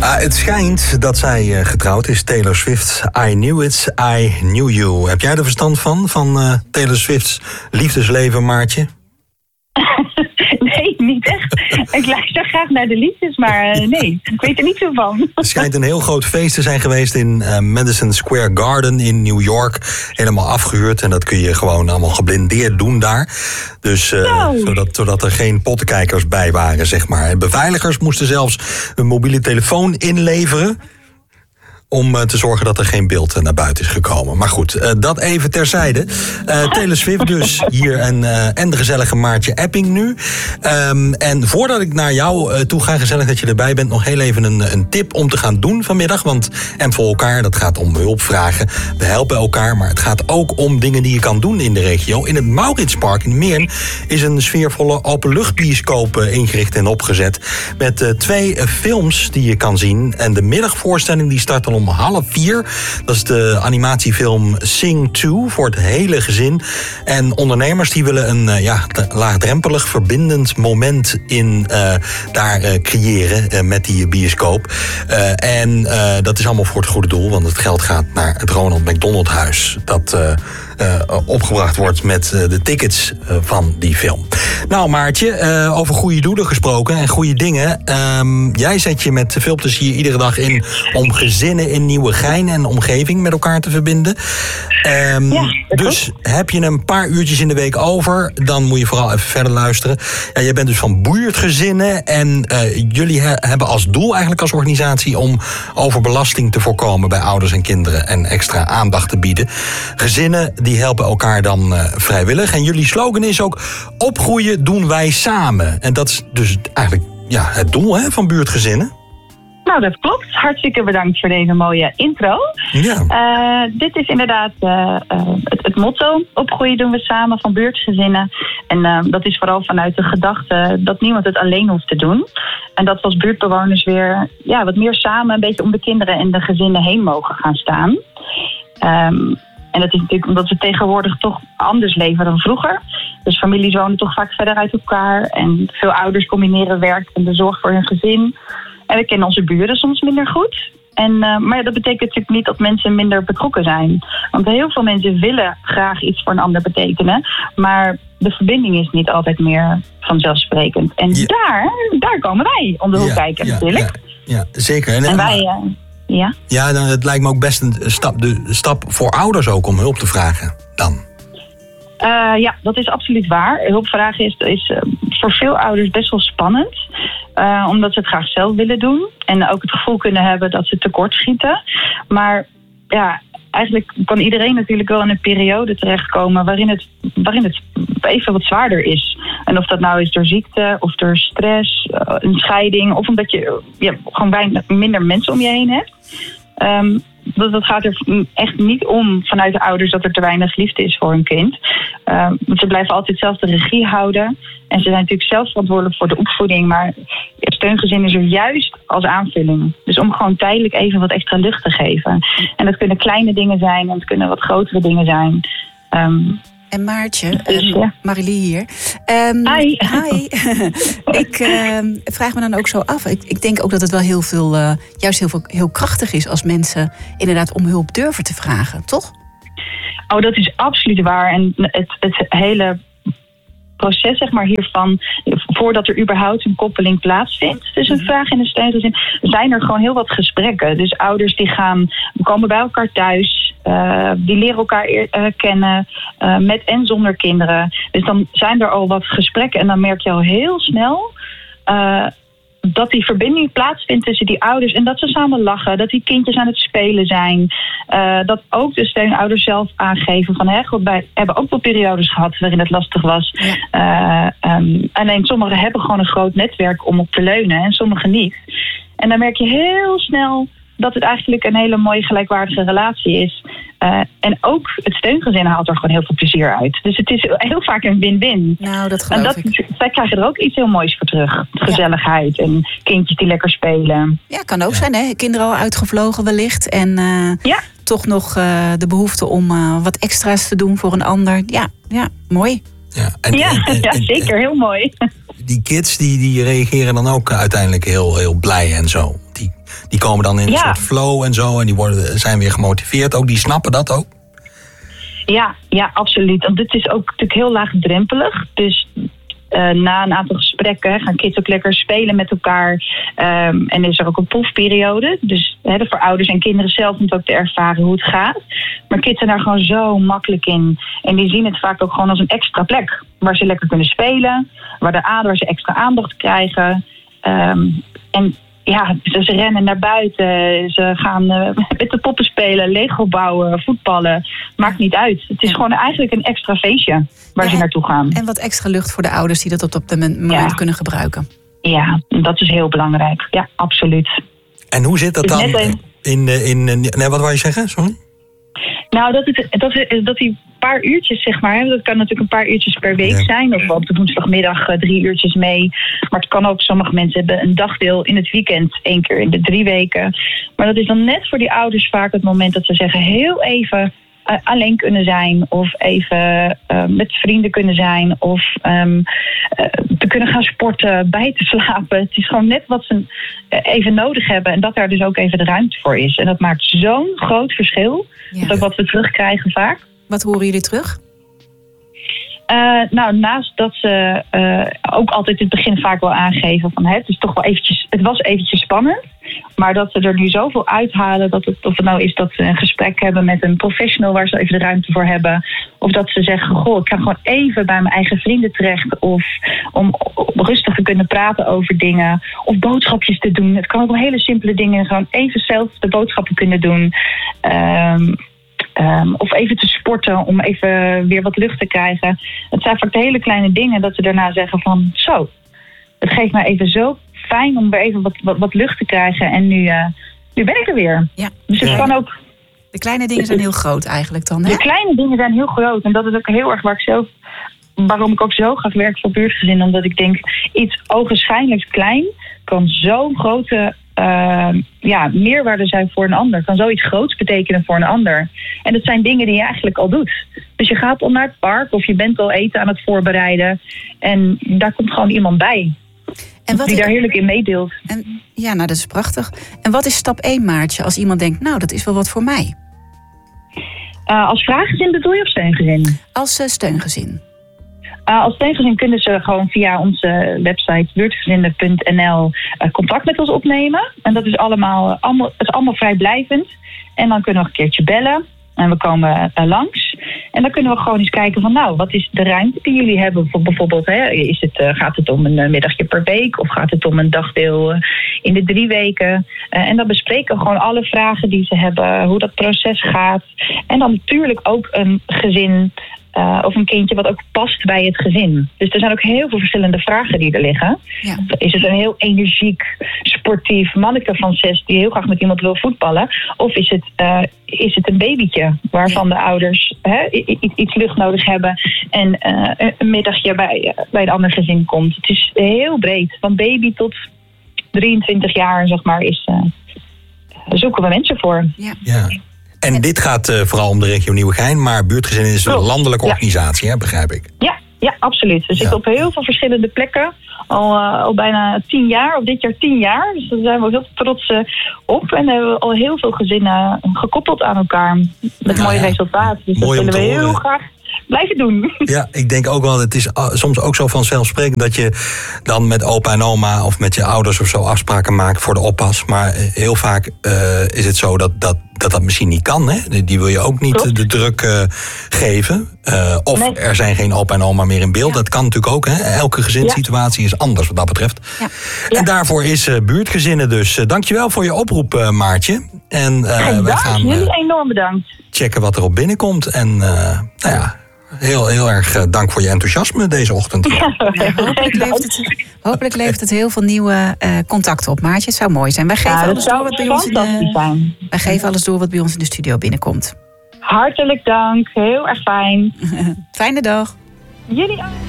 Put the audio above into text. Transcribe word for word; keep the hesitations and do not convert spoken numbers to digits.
Uh, het schijnt dat zij uh, getrouwd is, Taylor Swift. I knew it, I knew you. Heb jij er verstand van, van uh, Taylor Swift's liefdesleven, Maartje? Nee, niet echt. Ik luister graag naar de liedjes, maar uh, nee, ik weet er niet zo van. Het schijnt een heel groot feest te zijn geweest in uh, Madison Square Garden in New York. Helemaal afgehuurd en dat kun je gewoon allemaal geblindeerd doen daar. Dus uh, no. zodat, zodat er geen pottenkijkers bij waren, zeg maar. En beveiligers moesten zelfs een mobiele telefoon inleveren om uh, te zorgen dat er geen beeld uh, naar buiten is gekomen. Maar goed, uh, dat even terzijde. Uh, Taylor Swift dus hier en, uh, en de gezellige Maartje Epping nu. Um, en voordat ik naar jou uh, toe ga, gezellig dat je erbij bent, nog heel even een, een tip om te gaan doen vanmiddag. Want en voor elkaar, dat gaat om hulpvragen. We helpen elkaar, maar het gaat ook om dingen die je kan doen in de regio. In het Mauritspark in Meern is een sfeervolle openluchtbioscoop uh, ingericht en opgezet. Met uh, twee uh, films die je kan zien. En de middagvoorstelling die start al om half vier. Dat is de animatiefilm Sing two voor het hele gezin. En ondernemers die willen een uh, ja, laagdrempelig, verbindend moment in uh, daar uh, creëren uh, met die bioscoop. Uh, en uh, dat is allemaal voor het goede doel, want het geld gaat naar het Ronald McDonald Huis. Dat uh, uh, opgebracht wordt met uh, de tickets uh, van die film. Nou Maartje, uh, over goede doelen gesproken en goede dingen. Um, jij zet je met veel plezier iedere dag in om gezinnen in Nieuwegein en omgeving met elkaar te verbinden. Um, ja, dus heb je een paar uurtjes in de week over, dan moet je vooral even verder luisteren. Ja, jij bent dus van buurtgezinnen en uh, jullie he- hebben als doel eigenlijk als organisatie om overbelasting te voorkomen bij ouders en kinderen en extra aandacht te bieden. Gezinnen die helpen elkaar dan uh, vrijwillig. En jullie slogan is ook: opgroeien doen wij samen. En dat is dus eigenlijk ja, het doel hè, van buurtgezinnen. Nou, dat klopt. Hartstikke bedankt voor deze mooie intro. Ja. Uh, dit is inderdaad uh, uh, het, het motto. Opgroeien doen we samen van buurtgezinnen. En uh, dat is vooral vanuit de gedachte dat niemand het alleen hoeft te doen. En dat we als buurtbewoners weer ja, wat meer samen een beetje om de kinderen en de gezinnen heen mogen gaan staan. Um, En dat is natuurlijk omdat we tegenwoordig toch anders leven dan vroeger. Dus families wonen toch vaak verder uit elkaar. En veel ouders combineren werk en de zorg voor hun gezin. En we kennen onze buren soms minder goed. En, uh, maar ja, dat betekent natuurlijk niet dat mensen minder betrokken zijn. Want heel veel mensen willen graag iets voor een ander betekenen. Maar de verbinding is niet altijd meer vanzelfsprekend. En ja. daar, daar komen wij om de hoek ja, kijken ja, natuurlijk. Ja, ja zeker. En, en wij... Uh, Ja, ja dan, het lijkt me ook best een stap, de stap voor ouders ook om hulp te vragen dan. Uh, ja, dat is absoluut waar. Hulpvragen is, is uh, voor veel ouders best wel spannend. Uh, omdat ze het graag zelf willen doen. En ook het gevoel kunnen hebben dat ze tekortschieten. Maar ja, eigenlijk kan iedereen natuurlijk wel in een periode terechtkomen waarin het, waarin het even wat zwaarder is. En of dat nou is door ziekte of door stress, uh, een scheiding, of omdat je ja, gewoon weinig, minder mensen om je heen hebt. Um, dat, dat gaat er echt niet om vanuit de ouders dat er te weinig liefde is voor hun kind. Um, want ze blijven altijd zelf de regie houden. En ze zijn natuurlijk zelf verantwoordelijk voor de opvoeding. Maar het steungezin is er juist als aanvulling. Dus om gewoon tijdelijk even wat extra lucht te geven. En dat kunnen kleine dingen zijn en het kunnen wat grotere dingen zijn. Um, En Maartje, dus, um, ja. Marilie hier. Um, hi. Hi. ik uh, vraag me dan ook zo af. Ik, ik denk ook dat het wel heel veel, uh, juist heel, veel, heel krachtig is als mensen inderdaad om hulp durven te vragen, toch? Oh, dat is absoluut waar. En het, het hele proces zeg maar, hiervan, voordat er überhaupt een koppeling plaatsvindt tussen een vraag en een steungezin, zijn er gewoon heel wat gesprekken. Dus ouders die gaan, komen bij elkaar thuis, uh, die leren elkaar uh, kennen, uh, met en zonder kinderen. Dus dan zijn er al wat gesprekken en dan merk je al heel snel Uh, dat die verbinding plaatsvindt tussen die ouders en dat ze samen lachen, dat die kindjes aan het spelen zijn. Uh, dat ook de steunouders zelf aangeven van hè, goed, wij hebben ook wel periodes gehad waarin het lastig was. Ja. Uh, um, alleen sommigen hebben gewoon een groot netwerk om op te leunen en sommigen niet. En dan merk je heel snel dat het eigenlijk een hele mooie gelijkwaardige relatie is. Uh, en ook het steungezin haalt er gewoon heel veel plezier uit. Dus het is heel vaak een win-win. Nou, dat geloof en dat, ik. Zij krijgen er ook iets heel moois voor terug. Gezelligheid ja. en kindjes die lekker spelen. Ja, kan ook ja. zijn, hè? Kinderen al uitgevlogen wellicht. En uh, ja. toch nog uh, de behoefte om uh, wat extra's te doen voor een ander. Ja, ja mooi. Ja, en, ja, en, en, ja en, zeker. Heel mooi. Die kids die, die reageren dan ook uiteindelijk heel, heel blij en zo. Die, die komen dan in een Ja. soort flow en zo. En die worden, zijn weer gemotiveerd ook. Die snappen dat ook. Ja, ja, absoluut. Want dit is ook natuurlijk heel laagdrempelig. Dus uh, na een aantal gesprekken gaan kids ook lekker spelen met elkaar. Um, en er is er ook een proefperiode. Dus hè, voor ouders en kinderen zelf moet ook te ervaren hoe het gaat. Maar kids zijn daar gewoon zo makkelijk in. En die zien het vaak ook gewoon als een extra plek. Waar ze lekker kunnen spelen. Waar, de, waar ze extra aandacht krijgen. Um, en ja, ze rennen naar buiten. Ze gaan uh, met de poppen spelen, Lego bouwen, voetballen. Maakt niet uit. Het is gewoon eigenlijk een extra feestje waar Ja, ze naartoe gaan. En wat extra lucht voor de ouders die dat op dat moment Ja. kunnen gebruiken. Ja, dat is heel belangrijk. Ja, absoluut. En hoe zit dat Dus dan net een- in, in, in, in... Nee, wat wou je zeggen? Sorry? Nou, dat, het, dat, het- dat die paar uurtjes, zeg maar, dat kan natuurlijk een paar uurtjes per week Ja. zijn. Of op de woensdagmiddag uh, drie uurtjes mee. Maar het kan ook, sommige mensen hebben een dagdeel in het weekend, één keer in de drie weken. Maar dat is dan net voor die ouders vaak het moment dat ze zeggen, heel even uh, alleen kunnen zijn. Of even uh, met vrienden kunnen zijn. Of um, uh, te kunnen gaan sporten, bij te slapen. Het is gewoon net wat ze uh, even nodig hebben. En dat daar dus ook even de ruimte voor is. En dat maakt zo'n groot verschil. Ja. Dat is ook wat we terugkrijgen vaak. Wat horen jullie terug? Uh, nou, naast dat ze uh, ook altijd in het begin vaak wel aangeven van hè, het is toch wel eventjes, het was eventjes spannend, maar dat ze er nu zoveel uithalen dat het, of het nou is dat ze een gesprek hebben met een professional waar ze even de ruimte voor hebben, of dat ze zeggen, goh, ik kan gewoon even bij mijn eigen vrienden terecht, of om, om rustig te kunnen praten over dingen, of boodschapjes te doen. Het kan ook wel hele simpele dingen, gewoon even zelf de boodschappen kunnen doen. Um, Um, of even te sporten om even weer wat lucht te krijgen. Het zijn vaak de hele kleine dingen dat ze daarna zeggen van zo, het geeft mij even zo fijn om weer even wat, wat, wat lucht te krijgen. En nu, uh, nu ben ik er weer. Ja. Dus het Ja. kan ook. De kleine dingen zijn heel groot eigenlijk dan, hè? De kleine dingen zijn heel groot. En dat is ook heel erg waar ik zelf, waarom ik ook zo graag werk voor buurtgezinnen. Omdat ik denk, iets ogenschijnlijk klein kan zo'n grote Uh, ja, meerwaarde zijn voor een ander. Kan zoiets groots betekenen voor een ander. En dat zijn dingen die je eigenlijk al doet. Dus je gaat al naar het park of je bent al eten aan het voorbereiden. En daar komt gewoon iemand bij. En wat die is- daar heerlijk in meedeelt. En, ja, nou dat is prachtig. En wat is stap één, Maartje, als iemand denkt, nou dat is wel wat voor mij? Uh, als vraaggezin bedoel je of steungezin? Als uh, steungezin. Uh, als steungezin kunnen ze gewoon via onze website buurtgezinnen punt n l uh, contact met ons opnemen. En dat is allemaal, allemaal, het is allemaal vrijblijvend. En dan kunnen we een keertje bellen. En we komen uh, langs. En dan kunnen we gewoon eens kijken van nou, wat is de ruimte die jullie hebben? Voor bijvoorbeeld, hè, is het, uh, gaat het om een uh, middagje per week? Of gaat het om een dagdeel uh, in de drie weken? Uh, en dan bespreken we gewoon alle vragen die ze hebben. Hoe dat proces gaat. En dan natuurlijk ook een gezin uh, of een kindje wat ook past bij het gezin. Dus er zijn ook heel veel verschillende vragen die er liggen. Ja. Is het een heel energiek, sportief manneke van zes die heel graag met iemand wil voetballen? Of is het, uh, is het een babytje waarvan Ja. de ouders hè, i- iets lucht nodig hebben en uh, een middagje bij, uh, bij een ander gezin komt? Het is heel breed. Van baby tot drieëntwintig jaar, zeg maar, is, uh, zoeken we mensen voor. Ja. Ja. En dit gaat uh, vooral om de regio Nieuwegein, maar buurtgezinnen is een Klopt. landelijke Ja. organisatie, hè, begrijp ik. Ja, ja, absoluut. We zitten op heel veel verschillende plekken. Al, uh, al bijna tien jaar, of dit jaar tien jaar. Dus daar zijn we heel trots uh, op. En hebben we al heel veel gezinnen gekoppeld aan elkaar. Met Ja, mooie ja. resultaten. Dus Mooi om dat te willen we heel horen. graag blijven doen. Ja, ik denk ook wel, het is uh, soms ook zo vanzelfsprekend dat je dan met opa en oma of met je ouders of zo afspraken maakt voor de oppas. Maar uh, heel vaak uh, is het zo dat dat, dat dat misschien niet kan. Hè? Die, die wil je ook niet Klopt. de druk uh, geven. Uh, of Nee. er zijn geen opa en oma meer in beeld. Ja. Dat kan natuurlijk ook. Hè? Elke gezinssituatie is anders wat dat betreft. Ja. Ja. En daarvoor is uh, buurtgezinnen dus. Uh, dankjewel voor je oproep, uh, Maartje. En uh, Geen wij dank. gaan uh, Jullie enorm bedankt. checken wat er op binnenkomt. En uh, nou ja, heel, heel erg uh, dank voor je enthousiasme deze ochtend. Ja, hopelijk, levert het, hopelijk levert het heel veel nieuwe uh, contacten op, Maartje. Het zou mooi zijn. Wij geven, Ja, dat alles, door zou wat bij ons in fantastisch de, zijn. wij geven alles door wat bij ons in de studio binnenkomt. Hartelijk dank. Heel erg fijn. Fijne dag. Jullie ook.